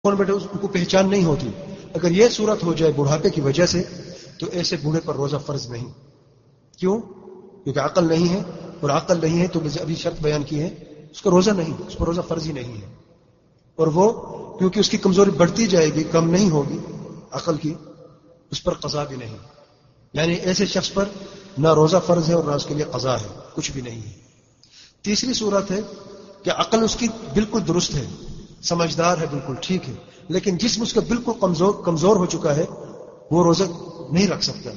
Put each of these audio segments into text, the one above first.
کون بیٹھے ان کو پہچان نہیں ہوتی. اگر یہ صورت ہو جائے بڑھاپے کی وجہ سے تو ایسے بوڑھے پر روزہ فرض نہیں. کیوں؟ کیونکہ عقل نہیں ہے, اور عقل نہیں ہے تو ابھی شرط بیان کی ہے اس کا روزہ نہیں, اس پر روزہ فرض ہی نہیں ہے. اور وہ کیونکہ اس کی کمزوری بڑھتی جائے گی, کم نہیں ہوگی عقل کی, اس پر قضا بھی نہیں. یعنی ایسے شخص پر نہ روزہ فرض ہے اور نہ اس کے لیے قضا ہے, کچھ بھی نہیں ہے. تیسری صورت ہے کہ عقل اس کی بالکل درست ہے, سمجھدار ہے, بالکل ٹھیک ہے, لیکن جسم اس کا بالکل کمزور ہو چکا ہے, وہ روزہ نہیں رکھ سکتا,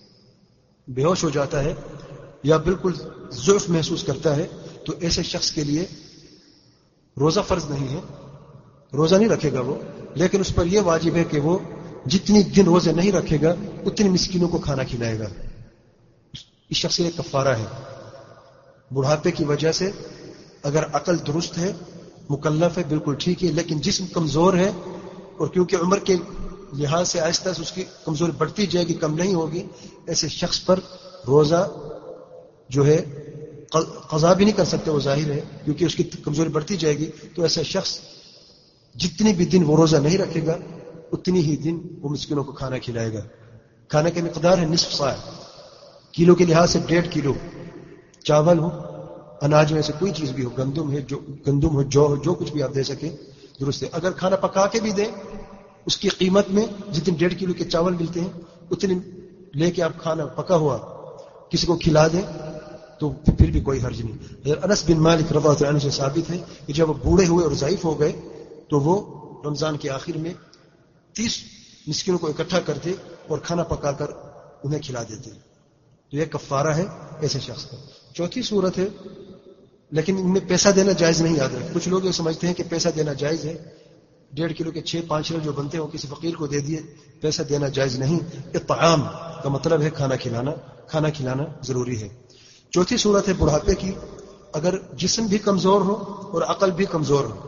بے ہوش ہو جاتا ہے یا بالکل ضعف محسوس کرتا ہے, تو ایسے شخص کے لیے روزہ فرض نہیں ہے, روزہ نہیں رکھے گا وہ. لیکن اس پر یہ واجب ہے کہ وہ جتنی دن روزے نہیں رکھے گا اتنی مسکینوں کو کھانا کھلائے گا. اس شخص کے کفارہ ہے. بڑھاپے کی وجہ سے اگر عقل درست ہے, مکلف ہے, بالکل ٹھیک ہے, لیکن جسم کمزور ہے, اور کیونکہ عمر کے لحاظ سے آہستہ سے اس کی کمزوری بڑھتی جائے گی, کم نہیں ہوگی, ایسے شخص پر روزہ جو ہے قضا بھی نہیں کر سکتے, وہ ظاہر ہے کیونکہ اس کی کمزوری بڑھتی جائے گی. تو ایسا شخص جتنی بھی دن وہ روزہ نہیں رکھے گا اتنی ہی دن وہ مسکینوں کو کھانا کھلائے گا. کھانے کی مقدار ہے نصف صاع, کلو کے لحاظ سے 1.5 کلو چاول ہو, اناج میں سے کوئی چیز بھی ہو, گندم ہو, جو ہو, جو کچھ بھی آپ دے سکیں درست ہے. اگر کھانا پکا کے بھی دیں اس کی قیمت میں جتنے 1.5 کلو کے چاول ملتے ہیں اتنے لے کے آپ کھانا پکا ہوا کسی کو کھلا دیں تو پھر بھی کوئی حرج نہیں. انس بن مالک رضی اللہ عنہ سے ثابت ہے کہ جب وہ بوڑھے ہوئے اور ضعیف ہو گئے تو وہ رمضان کے آخر میں 30 مسکینوں کو اکٹھا کرتے اور کھانا پکا کر انہیں کھلا دیتے. تو یہ کفارہ ہے ایسے شخص کا. چوتھی صورت ہے, لیکن ان میں پیسہ دینا جائز نہیں. یاد رکھیں, کچھ لوگ یہ سمجھتے ہیں کہ پیسہ دینا جائز ہے, 1.5 کلو کے 6-5 کلو جو بنتے ہیں وہ کسی فقیر کو دے دیے, پیسہ دینا جائز نہیں. اطعام کا مطلب ہے کھانا کھلانا, کھانا کھلانا ضروری ہے. چوتھی صورت ہے بڑھاپے کی, اگر جسم بھی کمزور ہو اور عقل بھی کمزور ہو,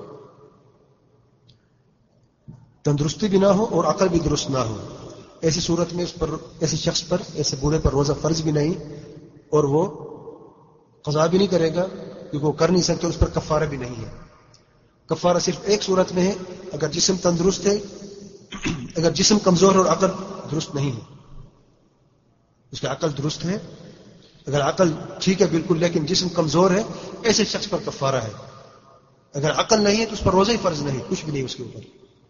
تندرستی بھی نہ ہو اور عقل بھی درست نہ ہو, ایسی صورت میں اس پر, ایسے شخص پر, ایسے بوڑھے پر روزہ فرض بھی نہیں, اور وہ قضا بھی نہیں کرے گا کیونکہ وہ کر نہیں سکتے, اس پر کفارہ بھی نہیں ہے. کفارہ صرف ایک صورت میں ہے, اگر جسم تندرست ہے, اگر جسم کمزور ہے اور عقل درست نہیں ہے, اس کا عقل درست ہے, اگر عقل ٹھیک ہے بالکل لیکن جسم کمزور ہے, ایسے شخص پر کفارہ ہے. اگر عقل نہیں ہے تو اس پر روزہ ہی فرض نہیں, کچھ بھی نہیں اس کے اوپر.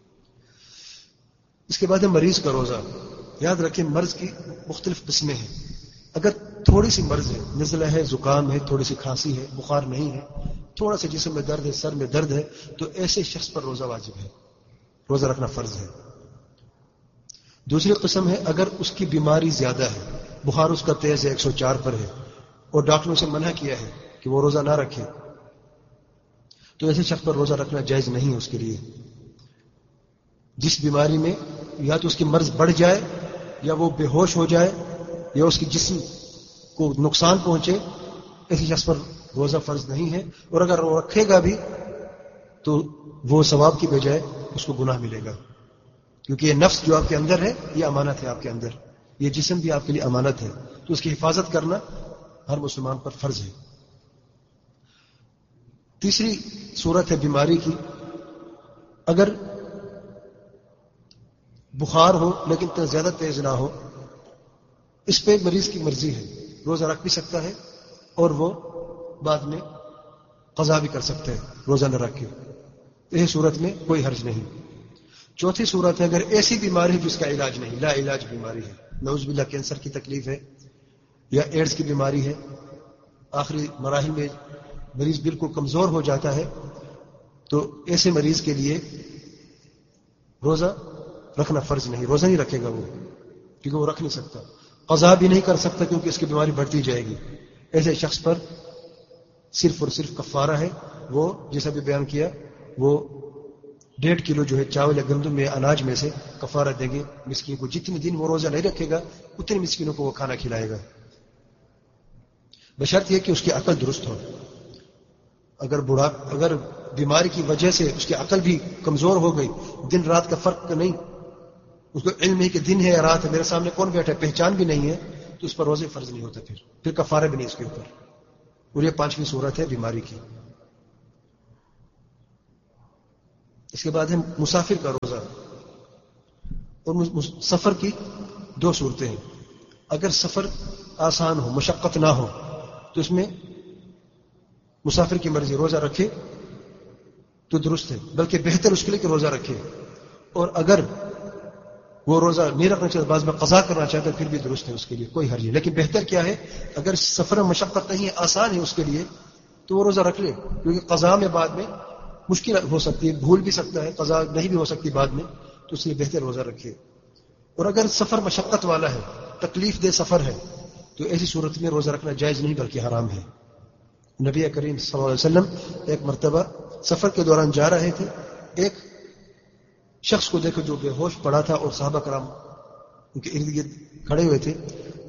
اس کے بعد ہے مریض کا روزہ. یاد رکھیں مرض کی مختلف قسمیں ہیں. اگر تھوڑی سی مرض ہے, نزلہ ہے, زکام ہے, تھوڑی سی کھانسی ہے, بخار نہیں ہے, تھوڑا سا جسم میں درد ہے, سر میں درد ہے, تو ایسے شخص پر روزہ واجب ہے, روزہ رکھنا فرض ہے. دوسری قسم ہے اگر اس کی بیماری زیادہ ہے, بخار اس کا تیز ہے, 104 پر ہے, اور ڈاکٹروں سے منع کیا ہے کہ وہ روزہ نہ رکھے, تو ایسے شخص پر روزہ رکھنا جائز نہیں ہے اس کے لیے. جس بیماری میں یا تو اس کی مرض بڑھ جائے, یا وہ بے ہوش ہو جائے, یا اس کی جسم کو نقصان پہنچے, ایسی شخص پر روزہ فرض نہیں ہے. اور اگر وہ رکھے گا بھی تو وہ ثواب کی بجائے اس کو گناہ ملے گا, کیونکہ یہ نفس جو آپ کے اندر ہے یہ امانت ہے آپ کے اندر, یہ جسم بھی آپ کے لیے امانت ہے, تو اس کی حفاظت کرنا ہر مسلمان پر فرض ہے. تیسری صورت ہے بیماری کی, اگر بخار ہو لیکن زیادہ تیز نہ ہو, اس پہ مریض کی مرضی ہے, روزہ رکھ بھی سکتا ہے اور وہ بعد میں قضا بھی کر سکتا ہے روزہ نہ رکھ کے, یہ صورت میں کوئی حرج نہیں. چوتھی صورت ہے اگر ایسی بیماری ہے جس کا علاج نہیں, لا علاج بیماری ہے, نعوذ باللہ کینسر کی تکلیف ہے یا ایڈز کی بیماری ہے, آخری مراحل میں مریض بالکل کمزور ہو جاتا ہے, تو ایسے مریض کے لیے روزہ رکھنا فرض نہیں, روزہ نہیں رکھے گا وہ, کیونکہ وہ رکھ نہیں سکتا, قضا بھی نہیں کر سکتا کیونکہ اس کی بیماری بڑھتی جائے گی. ایسے شخص پر صرف اور صرف کفارہ ہے, وہ جیسا بھی بیان کیا, وہ 1.5 کلو جو ہے چاول یا گندم میں, اناج میں سے کفارہ دیں گے مسکین کو. جتنے دن وہ روزہ نہیں رکھے گا اتنے مسکینوں کو وہ کھانا کھلائے گا, بشرط یہ کہ اس کی عقل درست ہو. اگر بیماری کی وجہ سے اس کی عقل بھی کمزور ہو گئی, دن رات کا فرق نہیں, اس کو علم ہے کہ دن ہے یا رات ہے, میرے سامنے کون بیٹھا ہے, پہچان بھی نہیں ہے, تو اس پر روزے فرض نہیں ہوتا, پھر کفارہ بھی نہیں اس کے اوپر. اور یہ 5ویں صورت ہے بیماری کی. اس کے بعد ہے مسافر کا روزہ. اور سفر کی دو صورتیں ہیں. اگر سفر آسان ہو، مشقت نہ ہو، تو اس میں مسافر کی مرضی، روزہ رکھے تو درست ہے، بلکہ بہتر اس کے لیے کہ روزہ رکھے. اور اگر وہ روزہ نہیں رکھنا چاہتا، بعض میں قضا کرنا چاہتا ہے، پھر بھی درست ہے، اس کے لیے کوئی حرج نہیں. لیکن بہتر کیا ہے، اگر سفر میں مشقت نہیں ہے، آسان ہے اس کے لیے، تو وہ روزہ رکھ لے، کیونکہ قضا میں بعد میں مشکل ہو سکتی ہے، بھول بھی سکتا ہے، قضا نہیں بھی ہو سکتی بعد میں، تو اس لیے بہتر روزہ رکھے. اور اگر سفر مشقت والا ہے، تکلیف دہ سفر ہے، تو ایسی صورت میں روزہ رکھنا جائز نہیں بلکہ حرام ہے. نبی کریم صلی اللہ علیہ وسلم ایک مرتبہ سفر کے دوران جا رہے تھے، ایک شخص کو دیکھو جو بے ہوش پڑا تھا، اور صحابہ کرام ان کے ارد گرد کھڑے ہوئے تھے.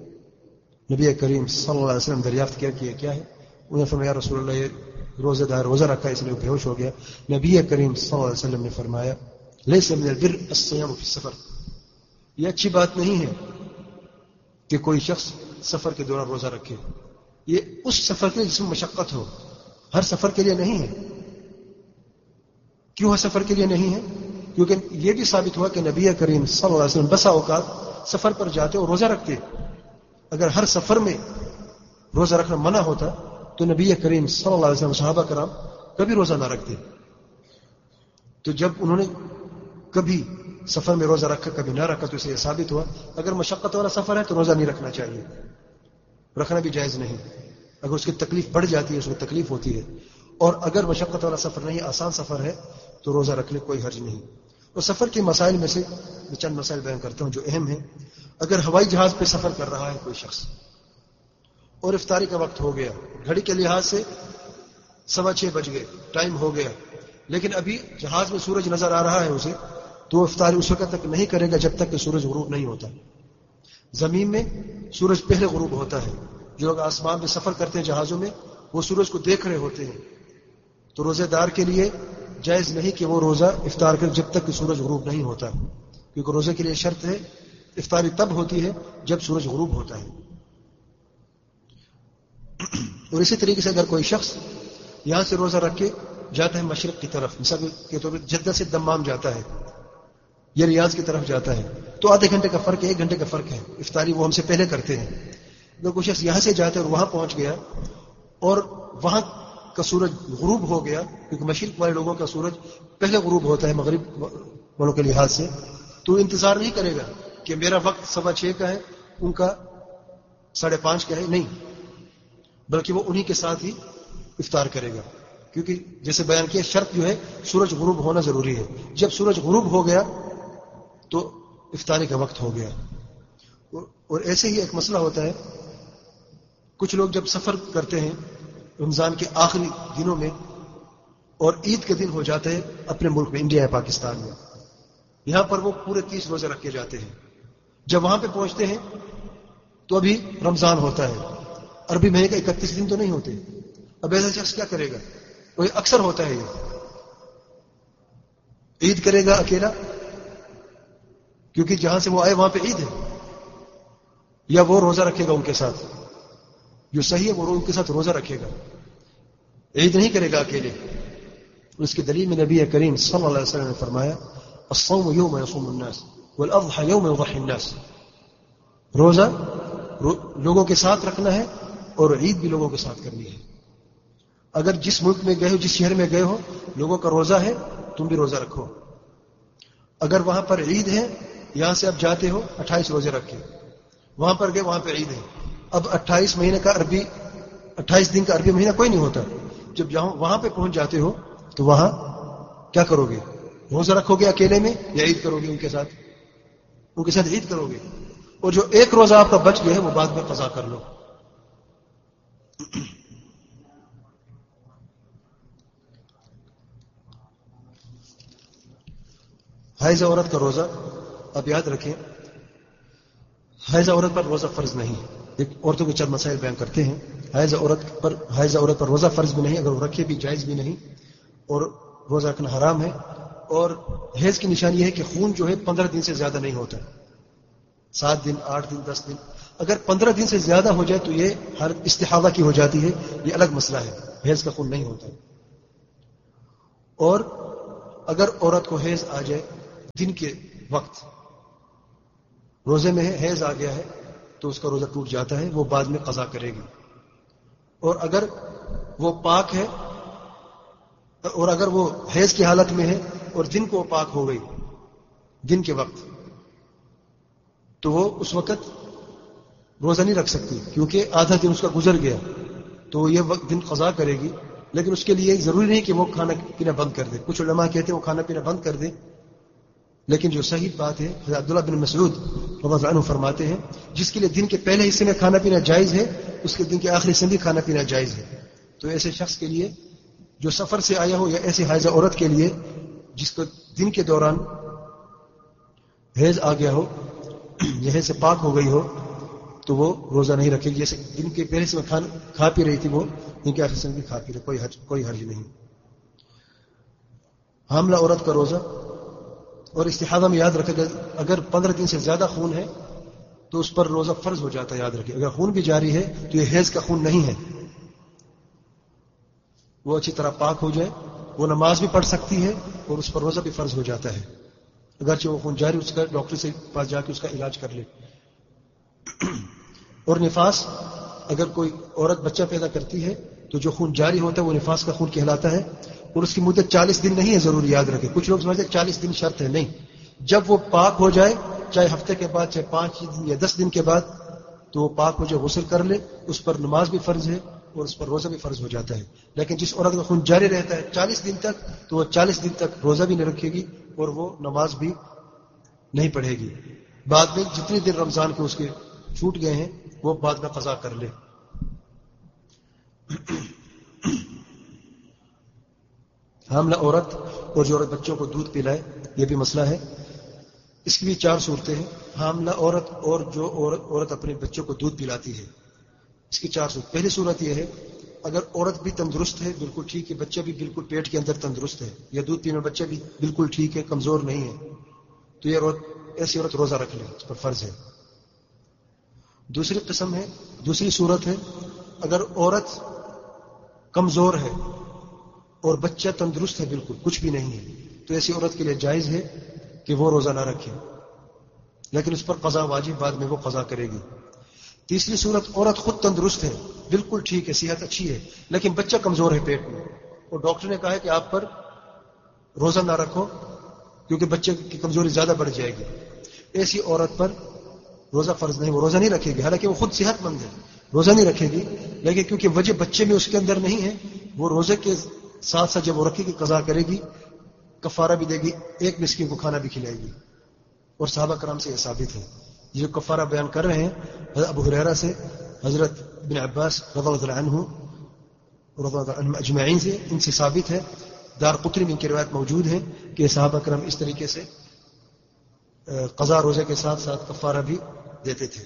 نبی کریم صلی اللہ علیہ وسلم دریافت کیا کہ یہ کیا ہے. انہوں نے فرمایا رسول اللہ یہ روزہ دار روزہ رکھا اس لیے بے ہوش ہو گیا. نبی کریم صلی اللہ علیہ وسلم نے فرمایا لیس من البر الصيام في السفر، یہ اچھی بات نہیں ہے کہ کوئی شخص سفر کے دوران روزہ رکھے. یہ اس سفر کے جس میں مشقت ہو، ہر سفر کے لیے نہیں ہے. کیوں ہے سفر کے لیے نہیں ہے؟ کیونکہ یہ بھی ثابت ہوا کہ نبی کریم صلی اللہ علیہ وسلم بسا اوقات سفر پر جاتے اور روزہ رکھتے. اگر ہر سفر میں روزہ رکھنا منع ہوتا تو نبی کریم صلی اللہ علیہ وسلم صحابہ کرام کبھی روزہ نہ رکھتے. تو جب انہوں نے کبھی سفر میں روزہ رکھا کبھی نہ رکھا، تو اسے یہ ثابت ہوا اگر مشقت والا سفر ہے تو روزہ نہیں رکھنا چاہیے، رکھنا بھی جائز نہیں. اگر اس کی تکلیف بڑھ جاتی ہے، اس میں تکلیف ہوتی ہے. اور اگر مشقت والا سفر نہیں، آسان سفر ہے، تو روزہ رکھ لے، کوئی حرج نہیں. اور سفر کے مسائل میں سے میں چند مسائل بیان کرتا ہوں جو اہم ہیں. اگر ہوائی جہاز پہ سفر کر رہا ہے کوئی شخص اور افطاری کا وقت ہو گیا، گھڑی کے لحاظ سے 6:15 بج گئے، ٹائم ہو گیا، لیکن ابھی جہاز میں سورج نظر آ رہا ہے اسے، تو وہ افطاری اس وقت تک نہیں کرے گا جب تک کہ سورج غروب نہیں ہوتا. زمین میں سورج پہلے غروب ہوتا ہے. جو لوگ آسمان میں سفر کرتے ہیں جہازوں میں، وہ سورج کو دیکھ رہے ہوتے ہیں. تو روزے دار کے لیے جائز نہیں کہ وہ روزہ افطار کرے جب تک کہ سورج غروب نہیں ہوتا، کیونکہ روزے کے لیے شرط ہے افطاری تب ہوتی ہے جب سورج غروب ہوتا ہے. اور اسی طریقے سے اگر کوئی شخص یہاں سے روزہ رکھ کے جاتا ہے مشرق کی طرف، مثال کے طور پر جدہ سے دمام جاتا ہے یا ریاض کی طرف جاتا ہے، تو آدھے گھنٹے کا فرق ہے، 1 گھنٹے کا فرق ہے. افطاری وہ ہم سے پہلے کرتے ہیں. اگر کوئی شخص یہاں سے جاتا ہے اور وہاں پہنچ گیا اور وہاں کا سورج غروب ہو گیا، کیونکہ مشرق والے لوگوں کا سورج پہلے غروب ہوتا ہے مغرب والوں کے لحاظ سے، تو انتظار نہیں کرے گا کہ میرا وقت 6:15 کا ہے، ان کا 5:30 کا ہے، نہیں، بلکہ وہ انہی کے ساتھ ہی افطار کرے گا. کیونکہ جیسے بیان کیا شرط جو ہے سورج غروب ہونا ضروری ہے. جب سورج غروب ہو گیا تو افطاری کا وقت ہو گیا. اور ایسے ہی ایک مسئلہ ہوتا ہے، کچھ لوگ جب سفر کرتے ہیں رمضان کے آخری دنوں میں اور عید کے دن ہو جاتے ہیں اپنے ملک میں، انڈیا یا پاکستان میں، یہاں پر وہ پورے 30 روزے رکھ کے جاتے ہیں. جب وہاں پہ پہنچتے ہیں تو ابھی رمضان ہوتا ہے، عربی مہینے کا 31 دن تو نہیں ہوتے. اب ایسا شخص کیا کرے گا؟ وہ اکثر ہوتا ہے، یہ عید کرے گا اکیلا، کیونکہ جہاں سے وہ آئے وہاں پہ عید ہے، یا وہ روزہ رکھے گا ان کے ساتھ. جو صحیح ہے وہ ان کے ساتھ روزہ رکھے گا، عید نہیں کرے گا اکیلے. اس کی دلیل میں نبی کریم صلی اللہ علیہ وسلم نے فرمایا الصوم یوم یصوم الناس والاضحى یوم یضحی الناس. روزہ لوگوں کے ساتھ رکھنا ہے اور عید بھی لوگوں کے ساتھ کرنی ہے. اگر جس ملک میں گئے ہو، جس شہر میں گئے ہو، لوگوں کا روزہ ہے، تم بھی روزہ رکھو. اگر وہاں پر عید ہے، یہاں سے اب جاتے ہو 28 روزے رکھے، وہاں پر گئے وہاں پہ عید ہے، اب 28 مہینے کا عربی 28 دن کا عربی مہینہ کوئی نہیں ہوتا. جب وہاں پہ پہنچ جاتے ہو تو وہاں کیا کرو گے؟ روزہ رکھو گے اکیلے میں یا عید کرو گے ان کے ساتھ؟ ان کے ساتھ عید کرو گے. اور جو ایک روزہ آپ کا بچ گیا ہے وہ بعد میں قضا کر لو. حائض عورت کا روزہ آپ یاد رکھیں، حائض عورت پر روزہ فرض نہیں. ایک عورتوں کے چند مسائل بیان کرتے ہیں. حائض عورت پر روزہ فرض بھی نہیں، اگر وہ رکھے بھی جائز بھی نہیں، اور روزہ رکھنا حرام ہے. اور حیض کی نشانی یہ ہے کہ خون جو ہے 15 دن سے زیادہ نہیں ہوتا، 7 دن 8 دن 10 دن. اگر 15 دن سے زیادہ ہو جائے تو یہ حالت استحاضہ کی ہو جاتی ہے، یہ الگ مسئلہ ہے، حیض کا خون نہیں ہوتا. اور اگر عورت کو حیض آ جائے دن کے وقت، روزے میں ہے، حیض آ گیا ہے، تو اس کا روزہ ٹوٹ جاتا ہے، وہ بعد میں قضا کرے گی. اور اگر وہ پاک ہے، اور اگر وہ حیض کی حالت میں ہے اور دن کو پاک ہو گئی دن کے وقت، تو وہ اس وقت روزہ نہیں رکھ سکتی، کیونکہ آدھا دن اس کا گزر گیا، تو یہ وقت دن قضا کرے گی. لیکن اس کے لیے ضروری نہیں کہ وہ کھانا پینا بند کر دے. کچھ علماء کہتے ہیں وہ کھانا پینا بند کر دے، لیکن جو صحیح بات ہے حضرت عبداللہ بن مسعود رضی اللہ عنہ فرماتے ہیں جس کے لیے دن کے پہلے حصے میں کھانا پینا جائز ہے، اس کے دن کے آخری حصے میں بھی کھانا پینا جائز ہے. تو ایسے شخص کے لیے جو سفر سے آیا ہو، یا ایسی حائضہ عورت کے لیے جس کو دن کے دوران حیض آ گیا ہو یا حیض سے پاک ہو گئی ہو، تو وہ روزہ نہیں رکھے گی. جیسے دن کے پہلے سے میں کھا پی رہی تھی، وہ دن کے آخر سے بھی کھا پی رہی، کوئی حرج نہیں. حاملہ عورت کا روزہ اور استحاضہ میں یاد رکھے گا، اگر 15 دن سے زیادہ خون ہے تو اس پر روزہ فرض ہو جاتا ہے. یاد رکھے اگر خون بھی جاری ہے تو یہ حیض کا خون نہیں ہے، وہ اچھی طرح پاک ہو جائے، وہ نماز بھی پڑھ سکتی ہے اور اس پر روزہ بھی فرض ہو جاتا ہے. اگرچہ وہ خون جاری، اس کا ڈاکٹر سے پاس جا کے اس کا علاج کر لے. اور نفاس، اگر کوئی عورت بچہ پیدا کرتی ہے تو جو خون جاری ہوتا ہے وہ نفاس کا خون کہلاتا ہے، اور اس کی مدت 40 دن نہیں ہے. ضرور یاد رکھے، کچھ لوگ سمجھتے ہیں 40 دن شرط ہے، نہیں. جب وہ پاک ہو جائے، چاہے ہفتے کے بعد، چاہے 5 دن یا 10 دن کے بعد، تو وہ پاک ہو جائے، غسل کر لے، اس پر نماز بھی فرض ہے اور اس پر روزہ بھی فرض ہو جاتا ہے. لیکن جس عورت کا خون جاری رہتا ہے 40 دن تک، تو وہ 40 دن تک روزہ بھی نہیں رکھے گی اور وہ نماز بھی نہیں پڑھے گی. بعد میں جتنے دن رمضان کے اس کے چھوٹ گئے ہیں وہ بعد میں قضا کر لے. حاملہ عورت اور جو عورت بچوں کو دودھ پلائے، یہ بھی مسئلہ ہے. اس کی بھی 4 صورتیں ہیں. حاملہ عورت اور جو عورت اپنے بچوں کو دودھ پلاتی ہے، اس کی 4 صورت. پہلی صورت یہ ہے اگر عورت بھی تندرست ہے، بالکل ٹھیک ہے، بچہ بھی بالکل پیٹ کے اندر تندرست ہے، یا دودھ پینے بچہ بھی بالکل ٹھیک ہے، کمزور نہیں ہے، تو یہ ایسی عورت روزہ رکھ لے، اس پر فرض ہے. دوسری قسم ہے، دوسری صورت ہے اگر عورت کمزور ہے اور بچہ تندرست ہے، بالکل کچھ بھی نہیں ہے، تو ایسی عورت کے لیے جائز ہے کہ وہ روزہ نہ رکھے، لیکن اس پر قضا واجب، بعد میں وہ قضا کرے گی. تیسری صورت، عورت خود تندرست ہے، بالکل ٹھیک ہے، صحت اچھی ہے، لیکن بچہ کمزور ہے پیٹ میں، اور ڈاکٹر نے کہا ہے کہ آپ پر روزہ نہ رکھو کیونکہ بچے کی کمزوری زیادہ بڑھ جائے گی. ایسی عورت پر روزہ فرض نہیں، وہ روزہ نہیں رکھے گی، حالانکہ وہ خود صحت مند ہے، روزہ نہیں رکھے گی، لیکن کیونکہ وجہ بچے میں اس کے اندر نہیں ہے، وہ روزے کے ساتھ ساتھ جب وہ رکھے گی قضا کرے گی، کفارہ بھی دے گی، 1 مسکین کو کھانا بھی کھلائے گی. اور صحابہ کرام سے یہ ثابت ہے. یہ جو کفارہ بیان کر رہے ہیں حضرت ابو ہریرہ سے، حضرت ابن عباس رضی اللہ عنہ رضی اللہ عنہم اجمعین سے، ان سے ثابت ہے. دارقطنی میں ان کی روایت موجود ہے کہ صحابہ کرام اس طریقے سے قضا روزے کے ساتھ ساتھ کفارہ بھی دیتے تھے.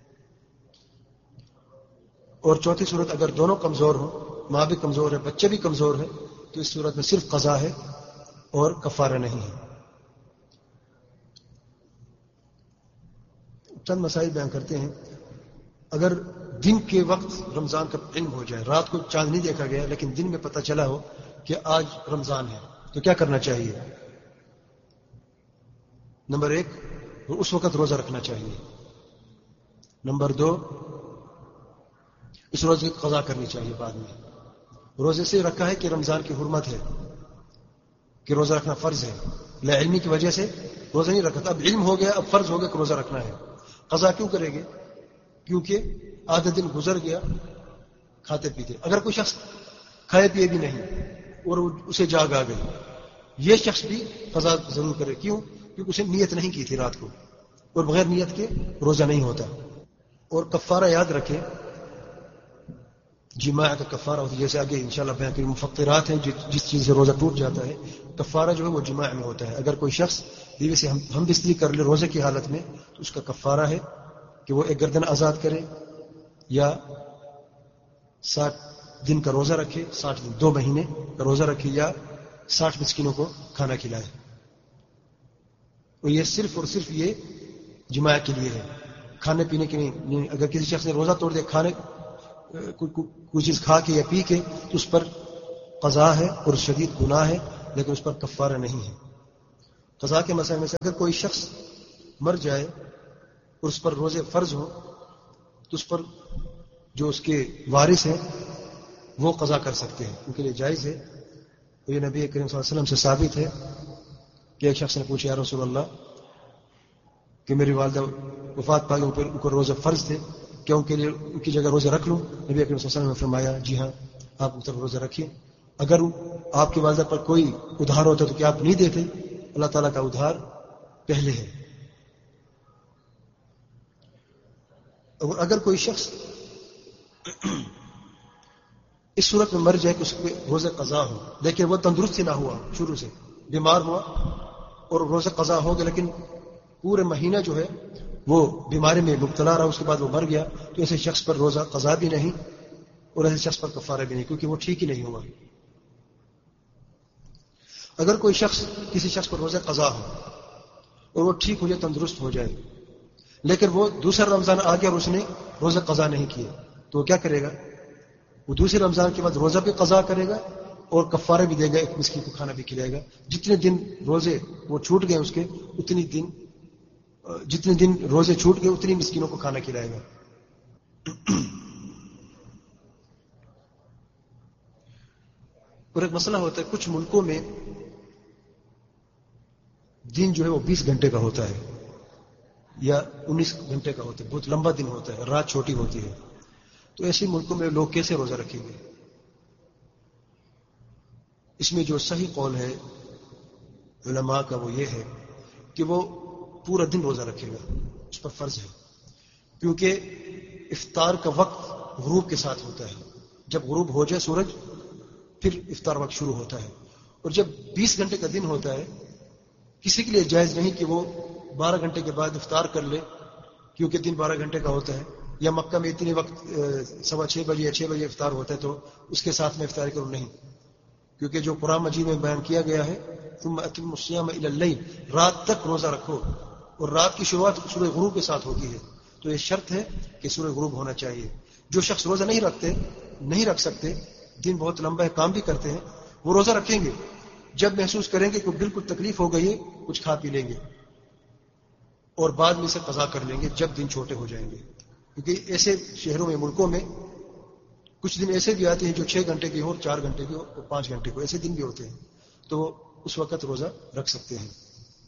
اور چوتھی صورت، اگر دونوں کمزور ہوں، ماں بھی کمزور ہے، بچے بھی کمزور ہے، تو اس صورت میں صرف قضا ہے اور کفارہ نہیں ہے. چند مسائل بیان کرتے ہیں. اگر دن کے وقت رمضان کا علم ہو جائے، رات کو چاند نہیں دیکھا گیا لیکن دن میں پتہ چلا ہو کہ آج رمضان ہے، تو کیا کرنا چاہیے؟ نمبر 1، اس وقت روزہ رکھنا چاہیے. نمبر 2، اس روزے کی قضا کرنی چاہیے بعد میں. روزے سے رکھا ہے کہ رمضان کی حرمت ہے کہ روزہ رکھنا فرض ہے، لا علمی کی وجہ سے روزہ نہیں رکھا. اب علم ہو گیا، اب فرض ہو گیا کہ روزہ رکھنا ہے. قضا کیوں کرے گے؟ کیونکہ آدھا دن گزر گیا کھاتے پیتے. اگر کوئی شخص کھائے پیے بھی نہیں اور اسے جاگ آ گئی، یہ شخص بھی قضا ضرور کرے. کیوں؟ کیونکہ اسے نیت نہیں کی تھی رات کو، اور بغیر نیت کے روزہ نہیں ہوتا. اور کفارہ یاد رکھے، جماع کا کفارہ ہوتا ہے، جیسے آگے انشاءاللہ بیان کریں. مفطرات ہیں جس چیز سے روزہ ٹوٹ جاتا ہے، کفارہ جو ہے وہ جماع میں ہوتا ہے. اگر کوئی شخص بیوی سے ہم بستری کر لے روزے کی حالت میں، تو اس کا کفارہ ہے کہ وہ 1 گردن آزاد کرے یا 60 دن کا روزہ رکھے، 60 دن 2 مہینے کا روزہ رکھے، یا 60 مسکینوں کو کھانا کھلائے. اور یہ صرف اور صرف یہ جماع کے لیے ہے، کھانے پینے کے نہیں. اگر کسی شخص نے روزہ توڑ دیا کوئی چیز کھا کے یا پی کے، تو اس پر قضا ہے اور شدید گناہ ہے، لیکن اس پر کفارہ نہیں ہے. قضا کے مسئلے میں سے اگر کوئی شخص مر جائے اور اس پر روزے فرض ہو تو اس پر جو اس کے وارث ہیں وہ قضا کر سکتے ہیں، ان کے لیے جائز ہے. تو یہ نبی کریم صلی اللہ علیہ وسلم سے ثابت ہے کہ ایک شخص نے پوچھا یا رسول اللہ کہ میری والدہ وفات پا گئی، ان کو روزے فرض تھے، کیا ان کے لیے ان کی جگہ روزے رکھ لوں؟ نبی کریم صلی اللہ علیہ وسلم نے فرمایا جی ہاں، آپ ان طرف روزے رکھیے. اگر آپ کی والدہ پر کوئی ادھار ہوتا تو کیا آپ نہیں دیتے؟ اللہ تعالیٰ کا ادھار پہلے ہے. اور اگر کوئی شخص اس صورت میں مر جائے کہ اس کے روزے قضا ہو لیکن وہ تندرست ہی نہ ہوا، شروع سے بیمار ہوا اور روزے قضا ہو گئے لیکن پورے مہینہ جو ہے وہ بیماری میں مبتلا رہا، اس کے بعد وہ مر گیا، تو ایسے شخص پر روزہ قضا بھی نہیں اور ایسے شخص پر کفارہ بھی نہیں، کیونکہ وہ ٹھیک ہی نہیں ہوا. اگر کوئی شخص کسی شخص پر روزہ قضا ہو اور وہ ٹھیک ہو جائے، تندرست ہو جائے، لیکن وہ دوسرا رمضان آ گیا اور اس نے روزہ قضا نہیں کیا، تو وہ کیا کرے گا؟ وہ دوسرے رمضان کے بعد روزہ بھی قضا کرے گا اور کفارہ بھی دے گا، ایک مسکین کو کھانا بھی کھلائے گا. جتنے دن روزے وہ چھوٹ گئے اس کے، جتنے دن روزے چھوٹ گئے اتنی مسکینوں کو کھانا کھلائے گا. اور ایک مسئلہ ہوتا ہے، کچھ ملکوں میں دن جو ہے وہ 20 گھنٹے کا ہوتا ہے یا 19 گھنٹے کا ہوتا ہے، بہت لمبا دن ہوتا ہے، رات چھوٹی ہوتی ہے. تو ایسے ملکوں میں لوگ کیسے روزہ رکھیں گے؟ اس میں جو صحیح قول ہے علماء کا وہ یہ ہے کہ وہ پورا دن روزہ رکھے گا، اس پر فرض ہے، کیونکہ افطار کا وقت غروب کے ساتھ ہوتا ہے. جب غروب ہو جائے سورج پھر افطار وقت شروع ہوتا ہے. اور جب 20 گھنٹے کا دن ہوتا ہے کسی کے لیے جائز نہیں کہ وہ 12 گھنٹے کے بعد افطار کر لے، کیونکہ دن 12 گھنٹے کا ہوتا ہے، یا مکہ میں اتنے وقت 6:15 بجے یا 6 بجے افطار ہوتا ہے تو اس کے ساتھ میں افطار کروں نہیں، کیونکہ جو قرآن مجید میں بیان کیا گیا ہے ثم اتموا الصیام الی اللیل، رات تک روزہ رکھو، اور رات کی شروعات سورہ غروب کے ساتھ ہوتی ہے. تو یہ شرط ہے کہ سورہ غروب ہونا چاہیے. جو شخص روزہ نہیں رکھ سکتے، دن بہت لمبا ہے، کام بھی کرتے ہیں، وہ روزہ رکھیں گے. جب محسوس کریں گے کہ بالکل تکلیف ہو گئی ہے کچھ کھا پی لیں گے اور بعد میں اسے قضا کر لیں گے جب دن چھوٹے ہو جائیں گے. کیونکہ ایسے شہروں میں ملکوں میں کچھ دن ایسے بھی آتے ہیں جو 6 گھنٹے کی ہو اور 4 گھنٹے کی ہو اور 5 گھنٹے کو، ایسے دن بھی ہوتے ہیں، تو اس وقت روزہ رکھ سکتے ہیں.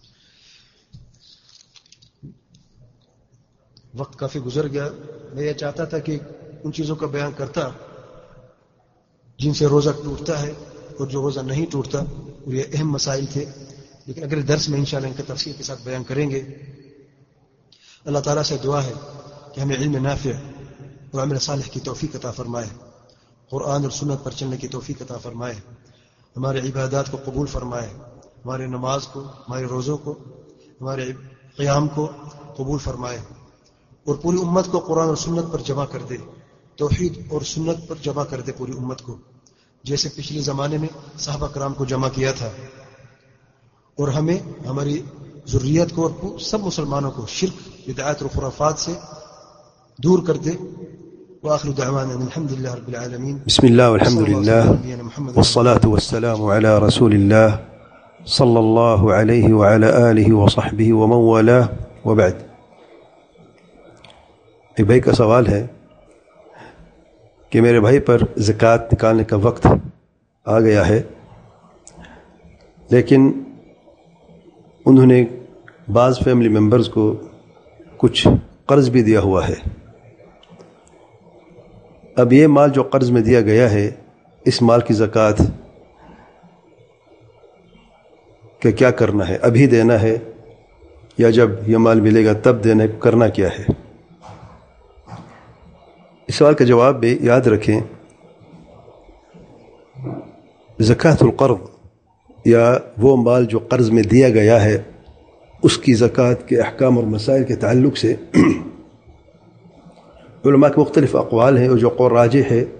وقت کافی گزر گیا. میں یہ چاہتا تھا کہ ان چیزوں کا بیان کرتا جن سے روزہ ٹوٹتا ہے اور جو روزہ نہیں ٹوٹتا، اور یہ اہم مسائل تھے، لیکن اگلے درس میں انشاءاللہ ان کا تفصیل کے ساتھ بیان کریں گے. اللہ تعالیٰ سے دعا ہے کہ ہمیں علم نافع اور عمل صالح کی توفیق عطا فرمائے، قرآن اور سنت پر چلنے کی توفیق عطا فرمائے، ہمارے عبادات کو قبول فرمائے، ہمارے نماز کو، ہمارے روزوں کو، ہمارے قیام کو قبول فرمائے، اور پوری امت کو قرآن اور سنت پر جمع کر دے، توحید اور سنت پر جمع کر دے پوری امت کو، جیسے پچھلے زمانے میں صحابہ کرام کو جمع کیا تھا. اور ہمیں، ہماری ذریت کو اور سب مسلمانوں کو شرک، بدعات اور خرافات سے دور کر دے. وآخر دعوانا الحمد لله رب العالمين. بسم الله والحمد لله والصلاة والسلام على رسول الله صلى الله عليه وعلى آله وصحبه ومن والاه وبعد. ایک بھائی کا سوال ہے کہ میرے بھائی پر زکوٰۃ نکالنے کا وقت آ گیا ہے، لیکن انہوں نے بعض فیملی ممبرز کو کچھ قرض بھی دیا ہوا ہے. اب یہ مال جو قرض میں دیا گیا ہے، اس مال کی زکوٰۃ کہ کیا کرنا ہے؟ ابھی دینا ہے یا جب یہ مال ملے گا تب دینا ہے؟ کرنا کیا ہے؟ اس سوال کا جواب بھی یاد رکھیں، زکوٰۃ القرض یا وہ مال جو قرض میں دیا گیا ہے، اس کی زکوٰۃ کے احکام اور مسائل کے تعلق سے علماء کے مختلف اقوال ہیں، اور جو قول راجح ہے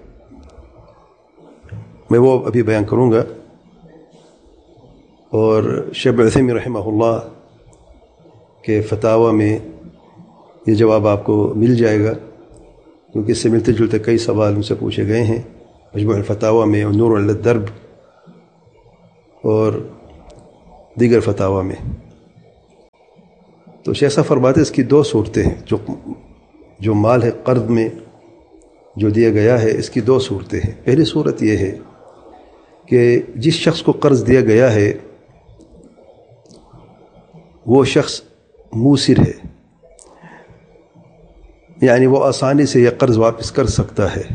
میں وہ ابھی بیان کروں گا. اور شیخ عثیمین رحمہ اللہ کے فتاوی میں یہ جواب آپ کو مل جائے گا، کیونکہ اس سے ملتے جلتے کئی سوال ان سے پوچھے گئے ہیں. مجموع الفتاوی میں اور نور علی الدرب اور دیگر فتاوا میں. تو شیخ صاحب فرماتے ہیں اس کی دو صورتیں ہیں. جو مال ہے قرض میں جو دیا گیا ہے، اس کی دو صورتیں ہیں. پہلی صورت یہ ہے کہ جس شخص کو قرض دیا گیا ہے وہ شخص موسر ہے، یعنی وہ آسانی سے یہ قرض واپس کر سکتا ہے.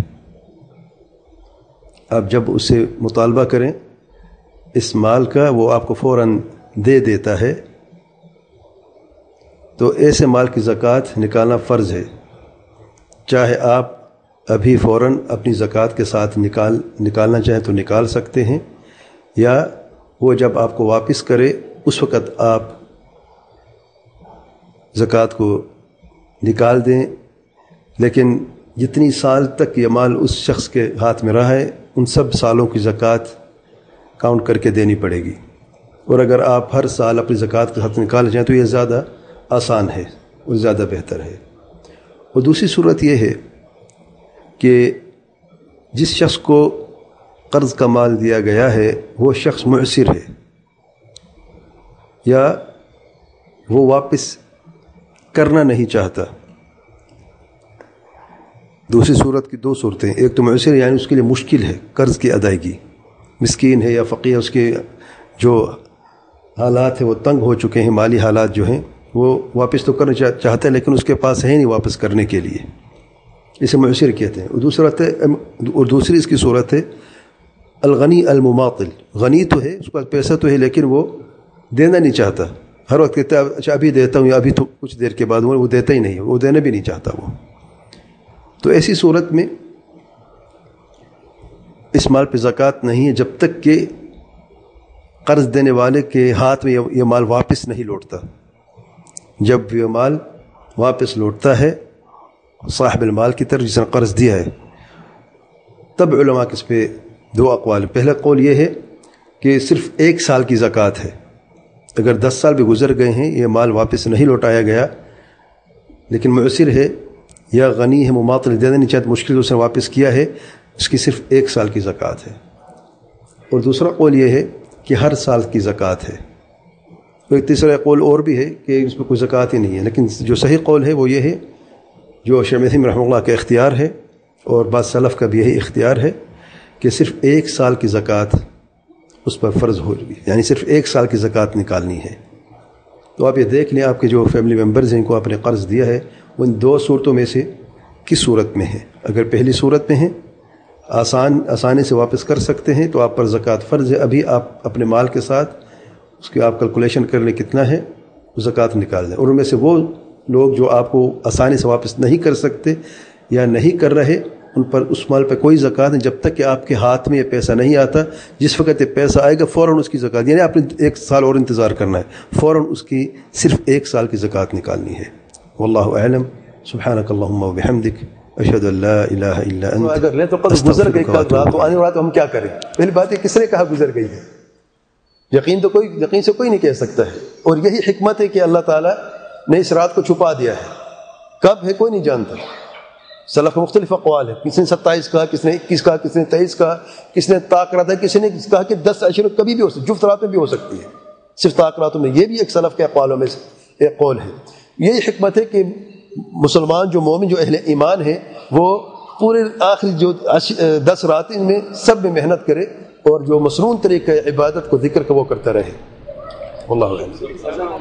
آپ جب اسے مطالبہ کریں اس مال کا، وہ آپ کو فوراً دے دیتا ہے. تو ایسے مال کی زکوٰۃ نکالنا فرض ہے، چاہے آپ ابھی فوراً اپنی زکوٰۃ کے ساتھ نکالنا چاہیں تو نکال سکتے ہیں، یا وہ جب آپ کو واپس کرے اس وقت آپ زکوٰۃ کو نکال دیں. لیکن جتنی سال تک یہ مال اس شخص کے ہاتھ میں رہا ہے ان سب سالوں کی زکوٰۃ کاؤنٹ کر کے دینی پڑے گی. اور اگر آپ ہر سال اپنی زکوٰۃ کے ہاتھ نکال جائیں تو یہ زیادہ آسان ہے اور زیادہ بہتر ہے. اور دوسری صورت یہ ہے کہ جس شخص کو قرض کا مال دیا گیا ہے وہ شخص معسر ہے، یا وہ واپس کرنا نہیں چاہتا. دوسری صورت کی دو صورتیں، ایک تو معسر یعنی اس کے لیے مشکل ہے قرض کی ادائیگی، مسکین ہے یا فقیر، اس کے جو حالات ہیں وہ تنگ ہو چکے ہیں، مالی حالات جو ہیں وہ واپس تو کرنا چاہتا ہے لیکن اس کے پاس ہے نہیں واپس کرنے کے لیے، اسے معسر کہتے ہیں. اور دوسری اس کی صورت ہے الغنی المماطل. غنی تو ہے، اس کے پاس پیسہ تو ہے لیکن وہ دینا نہیں چاہتا. ہر وقت کہتا ہے اچھا ابھی دیتا ہوں یا ابھی تو کچھ دیر کے بعد، وہ دیتا ہی نہیں، وہ دینا بھی نہیں چاہتا وہ. تو ایسی صورت میں اس مال پہ زکوٰۃ نہیں ہے جب تک کہ قرض دینے والے کے ہاتھ میں یہ مال واپس نہیں لوٹتا. جب یہ مال واپس لوٹتا ہے صاحب المال کی طرف جس نے قرض دیا ہے، تب علماء کے اس پہ دو اقوال. پہلا قول یہ ہے کہ صرف 1 سال کی زکوٰۃ ہے. اگر 10 سال بھی گزر گئے ہیں یہ مال واپس نہیں لوٹایا گیا لیکن معسر ہے یا غنی ہے، مماطل دینا نہیں چاہتا، مشکل اس نے واپس کیا ہے، اس کی صرف 1 سال کی زکوٰۃ ہے. اور دوسرا قول یہ ہے کہ ہر سال کی زکوٰۃ ہے. اور تیسرا قول اور بھی ہے کہ اس میں کوئی زکوٰۃ ہی نہیں ہے. لیکن جو صحیح قول ہے وہ یہ ہے جو شیخ عثیمین رحمہ اللہ کا اختیار ہے اور بعض سلف کا بھی یہی اختیار ہے کہ صرف 1 سال کی زکوٰۃ اس پر فرض ہوگی، یعنی صرف 1 سال کی زکوٰۃ نکالنی ہے. تو آپ یہ دیکھ لیں آپ کے جو فیملی ممبرز ہیں ان کو آپ نے قرض دیا ہے ان 2 صورتوں میں سے کس صورت میں ہے. اگر پہلی صورت میں ہیں آسانی سے واپس کر سکتے ہیں تو آپ پر زکوٰۃ فرض ہے. ابھی آپ اپنے مال کے ساتھ اس کی آپ کیلکولیشن کر لیں کتنا ہے، زکوٰۃ نکال دیں. اور ان میں سے وہ لوگ جو آپ کو آسانی سے واپس نہیں کر سکتے یا نہیں کر رہے، ان پر اس مال پہ کوئی زکوٰۃ نہیں جب تک کہ آپ کے ہاتھ میں یہ پیسہ نہیں آتا. جس وقت یہ پیسہ آئے گا فوراً اس کی زکوٰۃ، یعنی آپ نے 1 سال اور انتظار کرنا ہے، فوراً اس کی صرف 1 سال کی زکوٰۃ نکالنی ہے. واللہ اعلم. سبحانک اللہم و بحمدک، اشہد ان لا الہ الا انت. اگر لیں تو قرض گزر گئی کل رات تو آنے والا تو ہم کیا کریں؟ پہلی بات ہے کس نے کہا گزر گئی ہے؟ یقین سے کوئی نہیں کہہ سکتا ہے. اور یہی حکمت ہے کہ اللہ تعالیٰ نے اس رات کو چھپا دیا ہے. کب ہے کوئی نہیں جانتا. سلف کے مختلف اقوال ہے، کسی نے 27 کہا، کسی نے 21 کہا، کسی نے 23 کہا، کسی نے طاق رات ہے، کسی نے کہا کہ 10 عشر کبھی بھی ہو سکتی، جفت رات میں بھی ہو سکتی ہے، صرف طاق راتوں میں. یہ بھی ایک سلف کے اقوالوں میں سے ایک قول ہے. یہی حکمت ہے کہ مسلمان جو مومن جو اہل ایمان ہیں وہ پورے آخری جو 10 راتیں میں سب میں محنت کرے اور جو مسنون طریقہ عبادت کو ذکر کا وہ کرتا رہے. واللہ اعلم.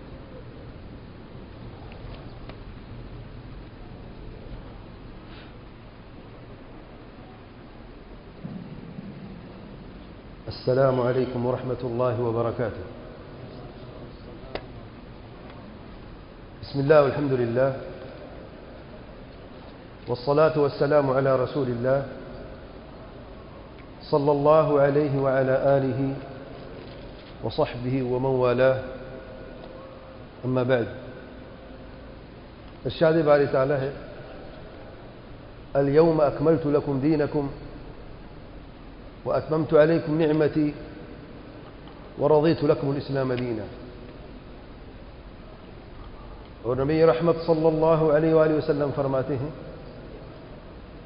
السلام علیکم ورحمۃ اللہ وبرکاتہ. بسم اللہ والحمد للہ والصلاة والسلام على رسول اللہ صلی اللہ علیہ وعلى آلہ وصحبہ ومن والاه. اما بعد. ارشاد باری تعالی ہے اليوم اکملت لکم دینکم وأتممت عليكم نعمتي ورضيت لكم الإسلام دينا. اور نبی رحمت صلی اللہ علیہ وآلہ وسلم فرماتے ہیں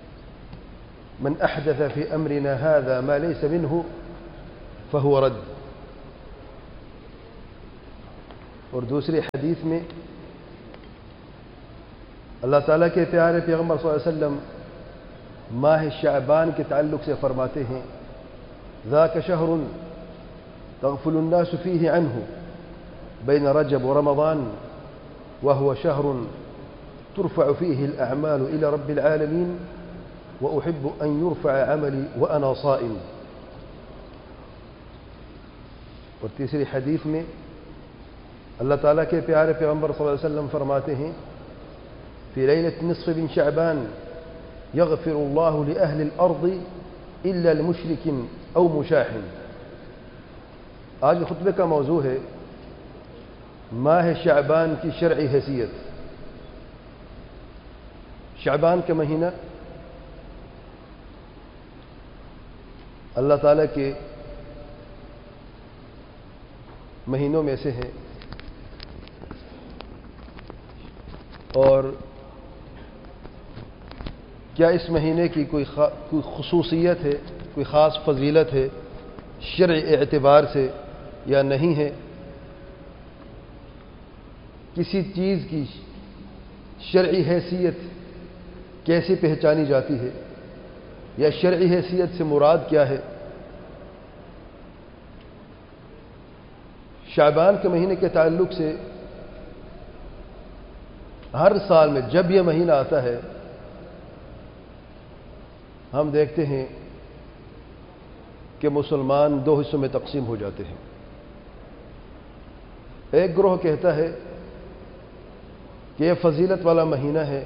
من أحدث في أمرنا هذا ما ليس منه فهو رد. اور دوسری حدیث میں اللہ تعالیٰ کے پیارے پیغمبر صلی اللہ علیہ وسلم ماہ شعبان کے تعلق سے فرماتے ہیں ذاک شہر تغفل الناس فیہ عنہ بین رجب ورمضان وهو شهر ترفع فيه الأعمال إلى رب العالمين وأحب أن يرفع عملي وأنا صائم. اور تیسری حدیث میں اللہ تعالیٰ کے پیارے پیغمبر صلی اللہ علیہ وسلم فرماتے ہیں فی لیلۃ نصف من شعبان یغفر اللہ لأہل الأرض إلا لمشرک أو مشاحن. آج خطبے کا موضوع ہے ماہ شعبان کی شرعی حیثیت. شعبان کا مہینہ اللہ تعالیٰ کے مہینوں میں سے ہے اور کیا اس مہینے کی کوئی خصوصیت ہے، کوئی خاص فضیلت ہے شرعی اعتبار سے یا نہیں ہے؟ کسی چیز کی شرعی حیثیت کیسے پہچانی جاتی ہے یا شرعی حیثیت سے مراد کیا ہے؟ شعبان کے مہینے کے تعلق سے ہر سال میں جب یہ مہینہ آتا ہے ہم دیکھتے ہیں کہ مسلمان دو حصوں میں تقسیم ہو جاتے ہیں. ایک گروہ کہتا ہے کہ یہ فضیلت والا مہینہ ہے،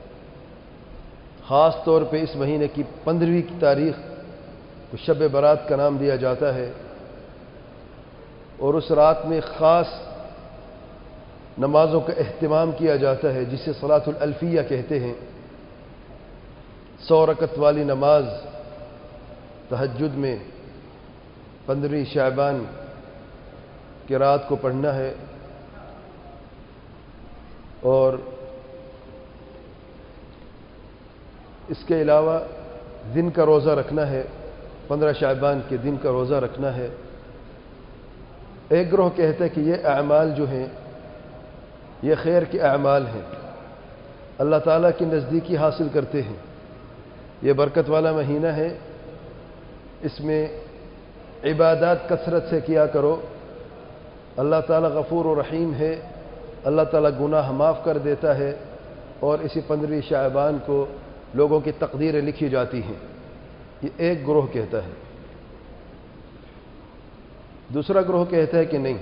خاص طور پہ اس مہینے کی 15ویں کی تاریخ کو شب برات کا نام دیا جاتا ہے اور اس رات میں خاص نمازوں کا اہتمام کیا جاتا ہے جسے صلاۃ الالفیہ کہتے ہیں. 100 رکعت والی نماز تہجد میں 15ویں شعبان کی رات کو پڑھنا ہے اور اس کے علاوہ دن کا روزہ رکھنا ہے، 15 شعبان کے دن کا روزہ رکھنا ہے. ایک گروہ کہتا ہے کہ یہ اعمال جو ہیں یہ خیر کے اعمال ہیں، اللہ تعالیٰ کی نزدیکی حاصل کرتے ہیں، یہ برکت والا مہینہ ہے، اس میں عبادات کثرت سے کیا کرو، اللہ تعالیٰ غفور و رحیم ہے، اللہ تعالیٰ گناہ معاف کر دیتا ہے اور اسی 15ویں شعبان کو لوگوں کی تقدیریں لکھی جاتی ہیں. یہ ایک گروہ کہتا ہے. دوسرا گروہ کہتا ہے کہ نہیں،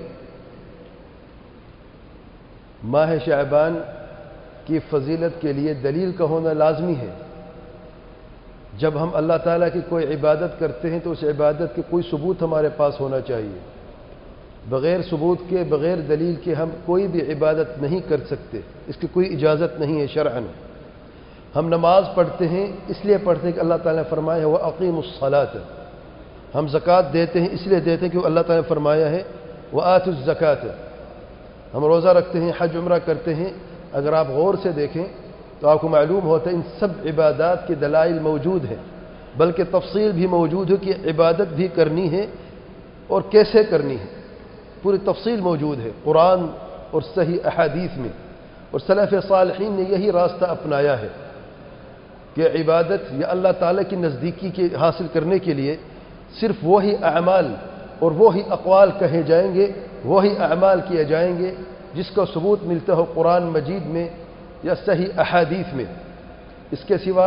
ماہ شعبان کی فضیلت کے لیے دلیل کا ہونا لازمی ہے. جب ہم اللہ تعالیٰ کی کوئی عبادت کرتے ہیں تو اس عبادت کے کوئی ثبوت ہمارے پاس ہونا چاہیے. بغیر ثبوت کے، بغیر دلیل کے ہم کوئی بھی عبادت نہیں کر سکتے، اس کی کوئی اجازت نہیں ہے شرعاً. ہم نماز پڑھتے ہیں اس لیے پڑھتے ہیں کہ اللہ تعالیٰ نے فرمایا ہے وَأَقِيمُوا الصَّلَاةَ. ہم زکوٰۃ دیتے ہیں اس لیے دیتے ہیں کہ اللہ تعالیٰ نے فرمایا ہے وَآتُوا الزَّكَاةَ. ہم روزہ رکھتے ہیں، حج عمرہ کرتے ہیں. اگر آپ غور سے دیکھیں تو آپ کو معلوم ہوتا ہے ان سب عبادات کے دلائل موجود ہیں، بلکہ تفصیل بھی موجود ہے کہ عبادت بھی کرنی ہے اور کیسے کرنی ہے، پوری تفصیل موجود ہے قرآن اور صحیح احادیث میں. اور سلف صالحین نے یہی راستہ اپنایا ہے کہ عبادت یا اللہ تعالیٰ کی نزدیکی کے حاصل کرنے کے لیے صرف وہی اعمال اور وہی اقوال کہے جائیں گے، وہی اعمال کیے جائیں گے جس کا ثبوت ملتا ہو قرآن مجید میں یا صحیح احادیث میں. اس کے سوا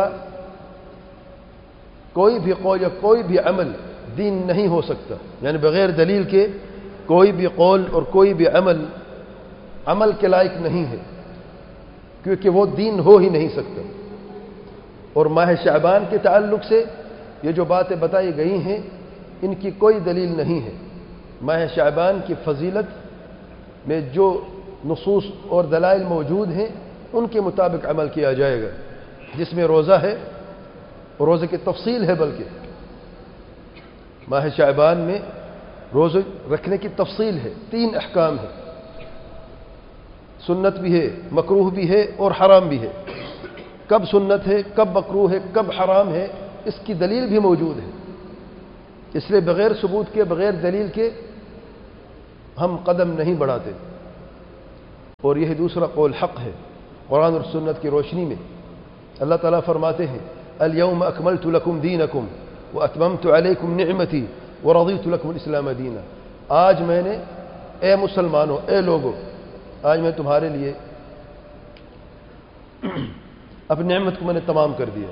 کوئی بھی قول یا کوئی بھی عمل دین نہیں ہو سکتا. یعنی بغیر دلیل کے کوئی بھی قول اور کوئی بھی عمل کے لائق نہیں ہے، کیونکہ وہ دین ہو ہی نہیں سکتا. اور ماہ شعبان کے تعلق سے یہ جو باتیں بتائی گئی ہیں ان کی کوئی دلیل نہیں ہے. ماہ شعبان کی فضیلت میں جو نصوص اور دلائل موجود ہیں ان کے مطابق عمل کیا جائے گا. جس میں روزہ ہے، روزے کی تفصیل ہے، بلکہ ماہ شعبان میں روزے رکھنے کی تفصیل ہے، 3 احکام ہیں، سنت بھی ہے، مکروہ بھی ہے اور حرام بھی ہے. کب سنت ہے، کب مکروہ ہے، کب حرام ہے، اس کی دلیل بھی موجود ہے. اس لیے بغیر ثبوت کے، بغیر دلیل کے ہم قدم نہیں بڑھاتے. اور یہی دوسرا قول حق ہے قرآن اور سنت کی روشنی میں۔ اللہ تعالیٰ فرماتے ہیں الیوم اکملت لکم دینکم واتممت علیکم نعمتی ورضیت لکم الاسلام دینا۔ آج میں نے، اے مسلمانوں، اے لوگوں، آج میں تمہارے لیے اپنی نعمت کو میں نے تمام کر دیا،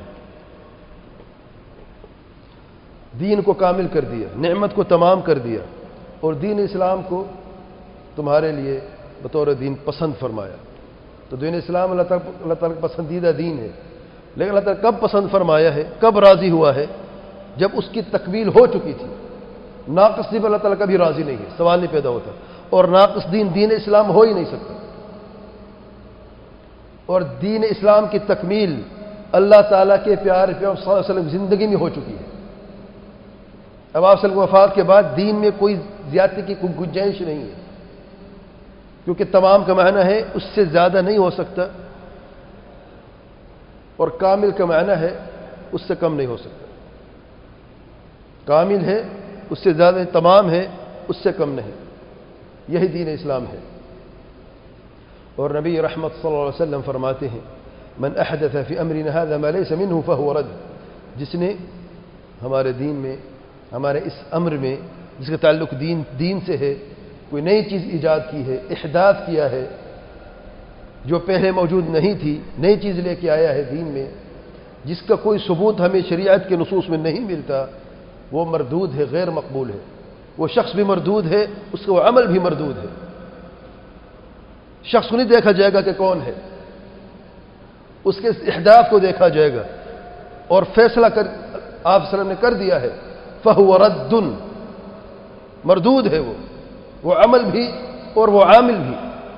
دین کو کامل کر دیا، نعمت کو تمام کر دیا، اور دین اسلام کو تمہارے لیے بطور دین پسند فرمایا۔ تو دین اسلام اللہ تعالیٰ کا پسندیدہ دین ہے، لیکن اللہ تعالیٰ کب پسند فرمایا ہے، کب راضی ہوا ہے؟ جب اس کی تکمیل ہو چکی تھی۔ ناقص دین پر اللہ تعالیٰ کبھی راضی نہیں ہے، سوال نہیں پیدا ہوتا، اور ناقص دین دین اسلام ہو ہی نہیں سکتا۔ اور دین اسلام کی تکمیل اللہ تعالیٰ کے پیارے پیغمبر صلی اللہ علیہ وسلم کی زندگی میں ہو چکی ہے۔ اب آپ صلی اللہ علیہ وسلم کی وفات کے بعد دین میں کوئی زیادتی کی کوئی گنجائش نہیں ہے، کیونکہ تمام کا معنی ہے اس سے زیادہ نہیں ہو سکتا، اور کامل کا معنی ہے اس سے کم نہیں ہو سکتا۔ کامل ہے اس سے زیادہ، تمام ہے اس سے کم نہیں، یہی دین اسلام ہے۔ اور نبی رحمت صلی اللہ علیہ وسلم فرماتے ہیں من احدث فی امرنا هذا ما ليس منه فهو رد، جس نے ہمارے دین میں، ہمارے اس امر میں جس کا تعلق دین سے ہے، کوئی نئی چیز ایجاد کی ہے، احداث کیا ہے جو پہلے موجود نہیں تھی، نئی چیز لے کے آیا ہے دین میں، جس کا کوئی ثبوت ہمیں شریعت کے نصوص میں نہیں ملتا، وہ مردود ہے، غیر مقبول ہے۔ وہ شخص بھی مردود ہے، اس کا وہ عمل بھی مردود ہے۔ شخص کو نہیں دیکھا جائے گا کہ کون ہے، اس کے احداث کو دیکھا جائے گا، اور فیصلہ کر آپ صلی اللہ علیہ وسلم نے کر دیا ہے فَهُوَ رَدٌّ، مردود ہے وہ عمل بھی اور وہ عامل بھی۔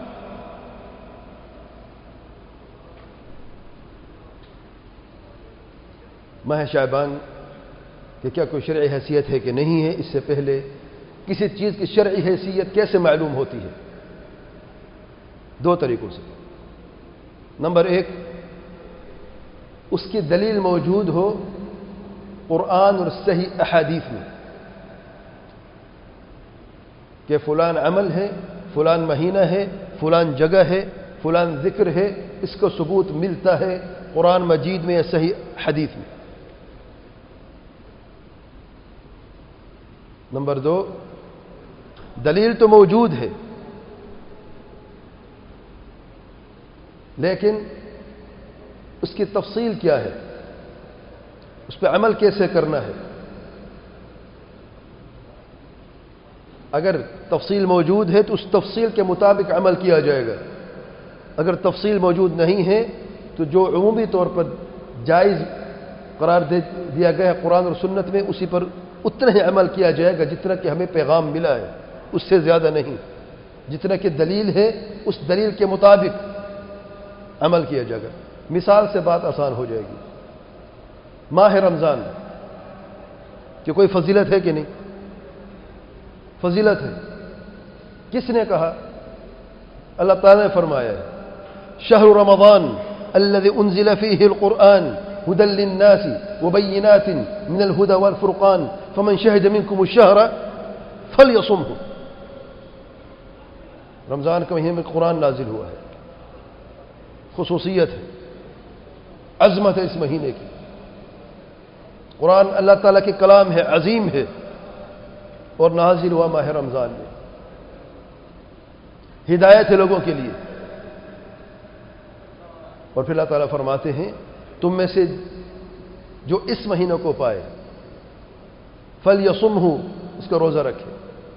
ماہ شعبان کہ کیا کوئی شرعی حیثیت ہے کہ نہیں ہے؟ اس سے پہلے کسی چیز کی شرعی حیثیت کیسے معلوم ہوتی ہے؟ دو طریقوں سے۔ نمبر ایک، اس کی دلیل موجود ہو قرآن اور صحیح احادیث میں کہ فلان عمل ہے، فلان مہینہ ہے، فلان جگہ ہے، فلان ذکر ہے، اس کو ثبوت ملتا ہے قرآن مجید میں یا صحیح حدیث میں۔ نمبر دو، دلیل تو موجود ہے لیکن اس کی تفصیل کیا ہے، اس پہ عمل کیسے کرنا ہے۔ اگر تفصیل موجود ہے تو اس تفصیل کے مطابق عمل کیا جائے گا، اگر تفصیل موجود نہیں ہے تو جو عمومی طور پر جائز قرار دیا گیا ہے قرآن اور سنت میں، اسی پر اتنا ہی عمل کیا جائے گا جتنا کہ ہمیں پیغام ملا ہے، اس سے زیادہ نہیں۔ جتنا کہ دلیل ہے اس دلیل کے مطابق عمل کیا جائے گا۔ مثال سے بات آسان ہو جائے گی۔ ماہ رمضان کہ کوئی فضیلت ہے کہ نہیں؟ فضیلت ہے۔ کس نے کہا؟ اللہ تعالیٰ نے فرمایا ہے شہر رمضان الذي انزل فيه القرآن هدى للناس وبينات من الهدى والفرقان فمن شهد منكم الشهر فليصمه۔ رمضان کے مہینے میں قرآن نازل ہوا ہے، خصوصیت ہے، عظمت ہے اس مہینے کی۔ قرآن اللہ تعالیٰ کے کلام ہے، عظیم ہے، اور نازل ہوا ماہ رمضان میں، ہدایت ہے لوگوں کے لیے۔ اور پھر اللہ تعالیٰ فرماتے ہیں تم میں سے جو اس مہینہ کو پائے فَلْيَصُمْهُ، اس کا روزہ رکھے۔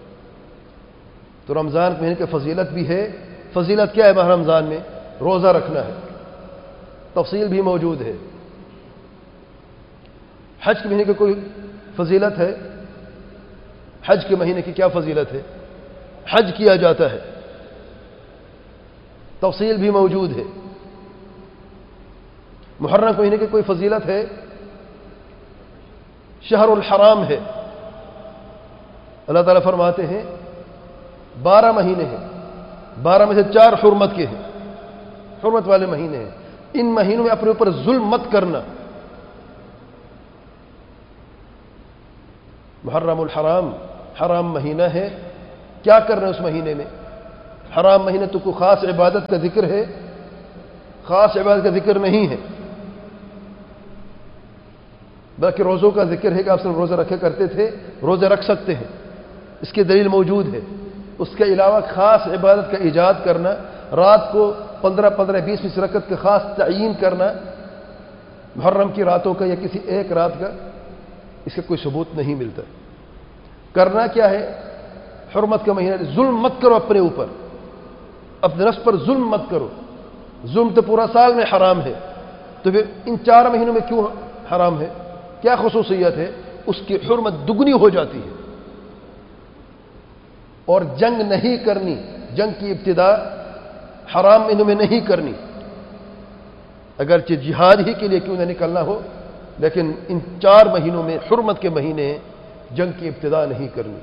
تو رمضان کے مہینے کی فضیلت بھی ہے۔ فضیلت کیا ہے ماہ رمضان میں؟ روزہ رکھنا ہے، تفصیل بھی موجود ہے۔ حج کے مہینے کی کوئی فضیلت ہے؟ حج کے مہینے کی کیا فضیلت ہے؟ حج کیا جاتا ہے، تفصیل بھی موجود ہے۔ محرم کے مہینے کی کوئی فضیلت ہے؟ شہر الحرام ہے۔ اللہ تعالیٰ فرماتے ہیں 12 مہینے ہیں، 12 میں سے 4 حرمت کے ہیں، حرمت والے مہینے ہیں۔ ان مہینوں میں اپنے اوپر ظلم مت کرنا۔ محرم الحرام، حرام مہینہ ہے، کیا کرنا ہے اس مہینے میں؟ حرام مہینے تو کوئی خاص عبادت کا ذکر ہے؟ خاص عبادت کا ذکر نہیں ہے، بلکہ روزوں کا ذکر ہے کہ آپ صرف روزہ رکھے کرتے تھے، روزہ رکھ سکتے ہیں، اس کی دلیل موجود ہے۔ اس کے علاوہ خاص عبادت کا ایجاد کرنا، رات کو 15 20 رکعت کا خاص تعین کرنا محرم کی راتوں کا یا کسی ایک رات کا، اس کا کوئی ثبوت نہیں ملتا۔ کرنا کیا ہے؟ حرمت کا مہینہ، ظلم مت کرو اپنے اوپر، اپنے نفس پر ظلم مت کرو۔ ظلم تو پورا سال میں حرام ہے، تو پھر ان 4 مہینوں میں کیوں حرام ہے؟ کیا خصوصیت ہے؟ اس کی حرمت دگنی ہو جاتی ہے۔ اور جنگ نہیں کرنی، جنگ کی ابتدا حرام مہینوں میں نہیں کرنی، اگرچہ جہاد ہی کے لیے کیوں نہ نکلنا ہو، لیکن ان 4 مہینوں میں حرمت کے مہینے جنگ کی ابتدا نہیں کرنی۔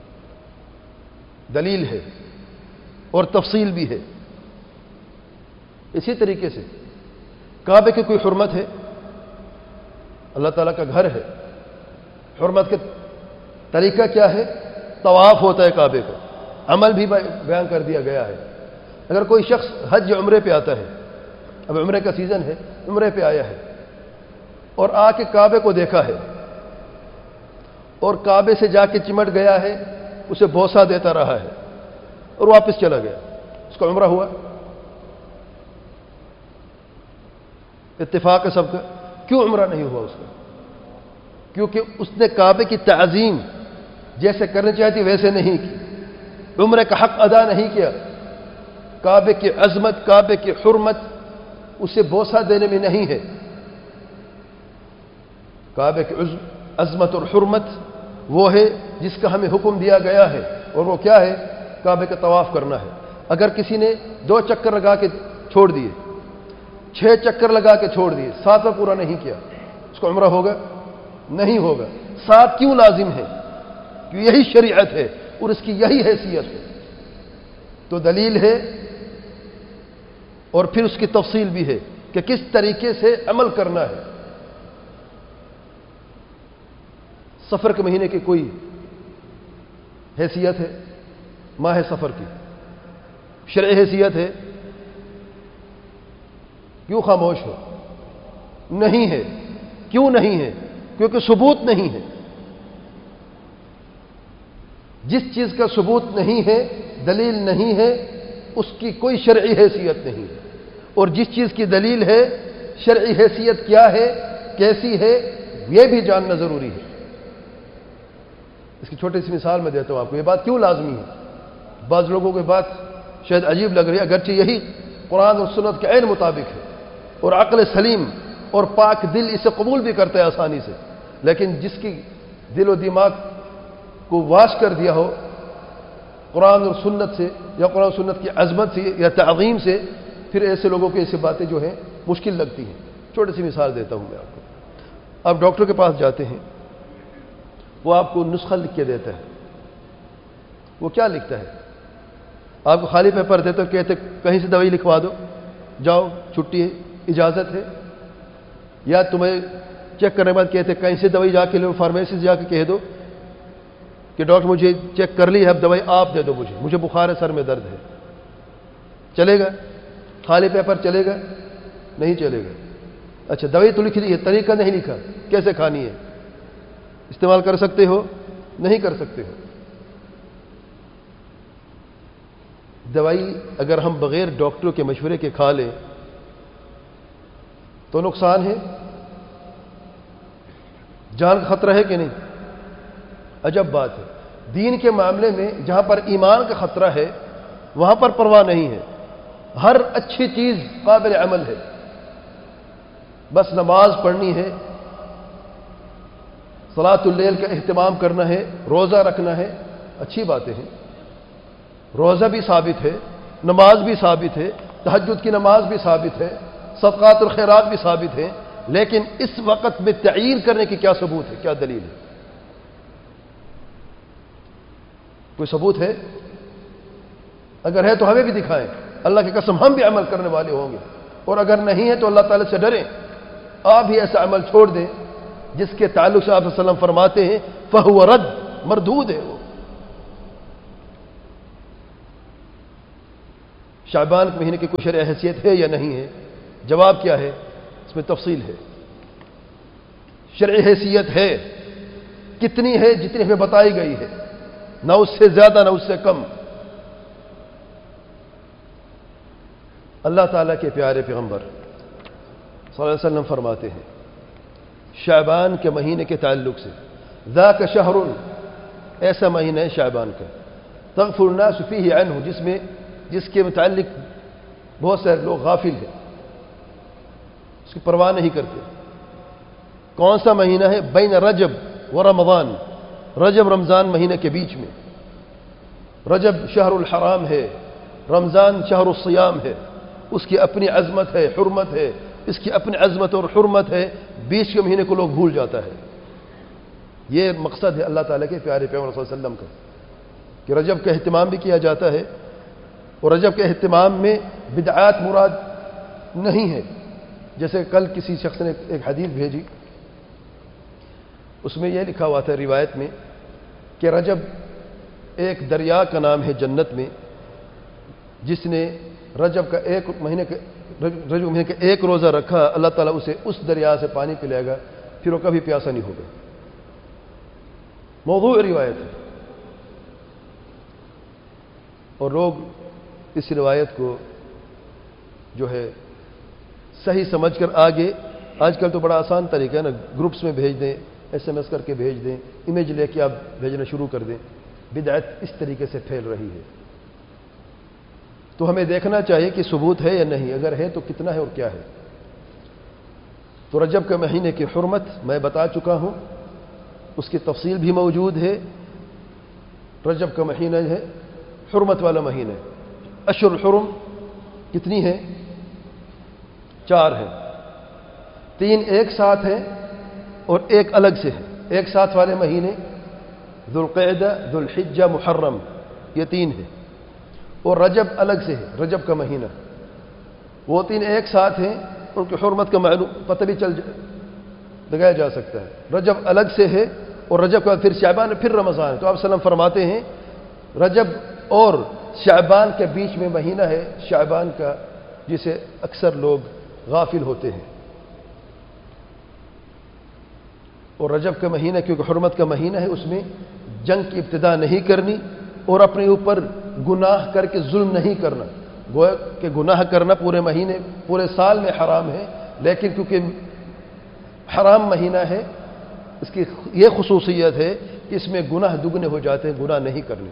دلیل ہے اور تفصیل بھی ہے۔ اسی طریقے سے کعبے کی کوئی حرمت ہے؟ اللہ تعالیٰ کا گھر ہے، حرمت کا طریقہ کیا ہے؟ طواف ہوتا ہے کعبے کا، عمل بھی بیان کر دیا گیا ہے۔ اگر کوئی شخص حج یا عمرے پہ آتا ہے، اب عمرے کا سیزن ہے، عمرے پہ آیا ہے اور آ کے کعبے کو دیکھا ہے اور کعبے سے جا کے چمٹ گیا ہے، اسے بوسہ دیتا رہا ہے اور واپس چلا گیا، اس کا عمرہ ہوا؟ اتفاق ہے سب کا، کیوں عمرہ نہیں ہوا اس کا؟ کیونکہ اس نے کعبے کی تعظیم جیسے کرنی چاہتی ویسے نہیں کی، عمرے کا حق ادا نہیں کیا۔ کعبے کی عظمت، کعبے کی حرمت اسے بوسہ دینے میں نہیں ہے۔ کعبے کی عظمت اور حرمت وہ ہے جس کا ہمیں حکم دیا گیا ہے، اور وہ کیا ہے؟ کعبے کا طواف کرنا ہے۔ اگر کسی نے 2 چکر لگا کے چھوڑ دیے، 6 چکر لگا کے چھوڑ دیے، 7واں پورا نہیں کیا، اس کا عمرہ ہوگا؟ نہیں ہوگا۔ 7 کیوں لازم ہے؟ کہ یہی شریعت ہے اور اس کی یہی حیثیت ہے۔ تو دلیل ہے اور پھر اس کی تفصیل بھی ہے کہ کس طریقے سے عمل کرنا ہے۔ سفر کے مہینے کی کوئی حیثیت ہے؟ ماہ سفر کی شرعی حیثیت ہے؟ کیوں خاموش ہو؟ نہیں ہے۔ کیوں نہیں ہے؟ کیونکہ ثبوت نہیں ہے۔ جس چیز کا ثبوت نہیں ہے، دلیل نہیں ہے، اس کی کوئی شرعی حیثیت نہیں ہے، اور جس چیز کی دلیل ہے، شرعی حیثیت کیا ہے، کیسی ہے، یہ بھی جاننا ضروری ہے۔ اس کی چھوٹی سی مثال میں دیتا ہوں آپ کو، یہ بات کیوں لازمی ہے۔ بعض لوگوں کو یہ بات شاید عجیب لگ رہی ہے، اگرچہ یہی قرآن اور سنت کے عین مطابق ہے اور عقل سلیم اور پاک دل اسے قبول بھی کرتا ہے آسانی سے، لیکن جس کی دل و دماغ کو واش کر دیا ہو قرآن اور سنت سے، یا قرآن و سنت کی عظمت سے یا تعظیم سے، پھر ایسے لوگوں کو ایسی باتیں جو ہیں مشکل لگتی ہیں۔ چھوٹی سی مثال دیتا ہوں میں آپ کو۔ آپ ڈاکٹر کے پاس جاتے ہیں، وہ آپ کو نسخہ لکھ کے دیتا ہے۔ وہ کیا لکھتا ہے؟ آپ کو خالی پیپر دیتا ہے، کہتے کہیں سے دوائی لکھوا دو، جاؤ چھٹی ہے، اجازت ہے، یا تمہیں چیک کرنے کے بعد کہتے کہیں سے دوائی جا کے لو، فارمیسی سے جا کے کہہ دو کہ ڈاکٹر مجھے چیک کر لی ہے، اب دوائی آپ دے دو، مجھے بخار ہے، سر میں درد ہے۔ چلے گا؟ خالی پیپر چلے گا؟ نہیں چلے گا۔ اچھا دوائی تو لکھ لی ہے، طریقہ نہیں لکھا، کیسے کھانی ہے، استعمال کر سکتے ہو؟ نہیں کر سکتے ہو۔ دوائی اگر ہم بغیر ڈاکٹروں کے مشورے کے کھا لیں تو نقصان ہے، جان کا خطرہ ہے کہ نہیں؟ عجب بات ہے۔ دین کے معاملے میں جہاں پر ایمان کا خطرہ ہے وہاں پر پرواہ نہیں ہے، ہر اچھی چیز قابل عمل ہے، بس نماز پڑھنی ہے، صلاۃ اللیل کا اہتمام کرنا ہے، روزہ رکھنا ہے، اچھی باتیں ہیں، روزہ بھی ثابت ہے، نماز بھی ثابت ہے، تہجد کی نماز بھی ثابت ہے، صدقات اور خیرات بھی ثابت ہیں، لیکن اس وقت میں تعین کرنے کی کیا ثبوت ہے، کیا دلیل ہے؟ کوئی ثبوت ہے؟ اگر ہے تو ہمیں بھی دکھائیں، اللہ کی قسم ہم بھی عمل کرنے والے ہوں گے، اور اگر نہیں ہے تو اللہ تعالی سے ڈریں، آپ بھی ایسا عمل چھوڑ دیں جس کے تعلق سے آپ صلی اللہ علیہ وسلم فرماتے ہیں فَهُوَ رَدٌّ، مردود ہے وہ۔ شعبان کے مہینے کی کوئی شرعی حیثیت ہے یا نہیں ہے؟ جواب کیا ہے؟ اس میں تفصیل ہے. شرعی حیثیت ہے، کتنی ہے؟ جتنی ہمیں بتائی گئی ہے، نہ اس سے زیادہ نہ اس سے کم. اللہ تعالیٰ کے پیارے پیغمبر صلی اللہ علیہ وسلم فرماتے ہیں شعبان کے مہینے کے تعلق سے، ذاک شہر، ایسا مہینہ ہے شعبان کا، تغفل الناس فیہ عنہ، جس کے متعلق بہت سارے لوگ غافل ہیں، اس کی پرواہ نہیں کرتے. کون سا مہینہ ہے؟ بین رجب و رمضان، رجب رمضان مہینے کے بیچ میں. رجب شہر الحرام ہے، رمضان شہر الصیام ہے، اس کی اپنی عظمت ہے، حرمت ہے، اس کی اپنی عظمت اور حرمت ہے، بیچ کے مہینے کو لوگ بھول جاتا ہے. یہ مقصد ہے اللہ تعالیٰ کے پیارے پیغمبر صلی اللہ علیہ وسلم کا کہ رجب کا اہتمام بھی کیا جاتا ہے، اور رجب کے اہتمام میں بدعات مراد نہیں ہے. جیسے کل کسی شخص نے ایک حدیث بھیجی، اس میں یہ لکھا ہوا تھا روایت میں کہ رجب ایک دریا کا نام ہے جنت میں، جس نے رجب مہینے کا ایک روزہ رکھا، اللہ تعالیٰ اسے اس دریا سے پانی پلائے گا، پھر وہ کبھی پیاسا نہیں ہوگا. موضوع روایت ہے، اور لوگ اس روایت کو جو ہے صحیح سمجھ کر آج کل تو بڑا آسان طریقہ ہے نا، گروپس میں بھیج دیں، SMS کر کے بھیج دیں، امیج لے کے آپ بھیجنا شروع کر دیں. بدعت اس طریقے سے پھیل رہی ہے. تو ہمیں دیکھنا چاہیے کہ ثبوت ہے یا نہیں، اگر ہے تو کتنا ہے اور کیا ہے. تو رجب کے مہینے کی حرمت میں بتا چکا ہوں، اس کی تفصیل بھی موجود ہے. رجب کا مہینہ ہے حرمت والا مہینہ. اشہر الحرم کتنی ہے؟ 4 ہے. 3 ایک ساتھ ہیں اور ایک الگ سے ہے. ایک ساتھ والے مہینے ذوالقعدہ، ذوالحجہ، محرم، یہ 3 ہے. اور رجب الگ سے ہے، رجب کا مہینہ. وہ 3 ایک ساتھ ہیں، ان کی حرمت کا معلوم پتہ بھی لگایا جا سکتا ہے. رجب الگ سے ہے، اور رجب کا پھر شعبان، پھر رمضان ہے. تو آپ سلام فرماتے ہیں رجب اور شعبان کے بیچ میں مہینہ ہے شعبان کا، جسے اکثر لوگ غافل ہوتے ہیں. اور رجب کا مہینہ کیونکہ حرمت کا مہینہ ہے، اس میں جنگ کی ابتدا نہیں کرنی اور اپنے اوپر گناہ کر کے ظلم نہیں کرنا. گویا کہ گناہ کرنا پورے مہینے پورے سال میں حرام ہے، لیکن کیونکہ حرام مہینہ ہے، اس کی یہ خصوصیت ہے کہ اس میں گناہ دگنے ہو جاتے ہیں، گناہ نہیں کرنے.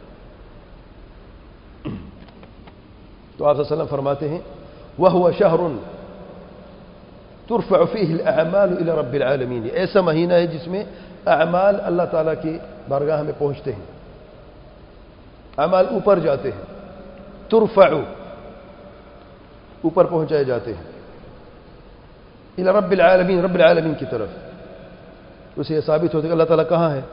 تو آپ صلی اللہ علیہ وسلم فرماتے ہیں وَهُوَ شَهْرٌ ترفع فيه الاعمال الى رب العالمین. یہ ایسا مہینہ ہے جس میں اعمال اللہ تعالیٰ کی بارگاہ میں پہنچتے ہیں، اعمال اوپر جاتے ہیں. ترفع، اوپر پہنچائے جاتے ہیں، الى رب العالمین، رب العالمین کی طرف. اسے یہ ثابت ہوتا ہے کہ اللہ تعالیٰ کہاں ہے؟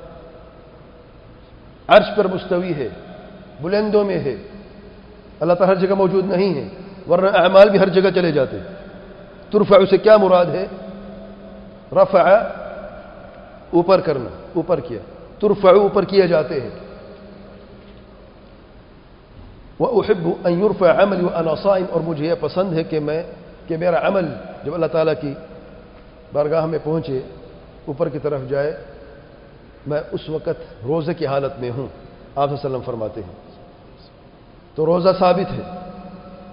عرش پر مستوی ہے، بلندوں میں ہے. اللہ تعالیٰ ہر جگہ موجود نہیں ہے، ورنہ اعمال بھی ہر جگہ چلے جاتے. ترفع سے کیا مراد ہے؟ رفع، اوپر کرنا، اوپر کیا. ترفع، اوپر کیے جاتے ہیں. وَأُحِبُّ أَن يُرْفَعَ عَمَلِي وَأَنَا صَائِمٌ، اور مجھے یہ پسند ہے کہ میرا عمل جب اللہ تعالیٰ کی بارگاہ میں پہنچے، اوپر کی طرف جائے، میں اس وقت روزے کی حالت میں ہوں. آپ صلی اللہ علیہ وسلم فرماتے ہیں. تو روزہ ثابت ہے.